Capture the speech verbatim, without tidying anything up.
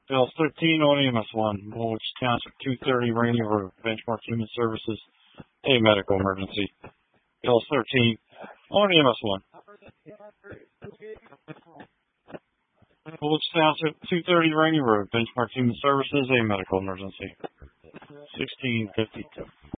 Bill thirteen on E M S one, Woolwich Township two thirty Rainy Road, Benchmark Human Services, a medical emergency. Bill thirteen on E M S one. Woolwich Township two thirty Rainy Road, Benchmark Human Services, a medical emergency. sixteen fifty-two.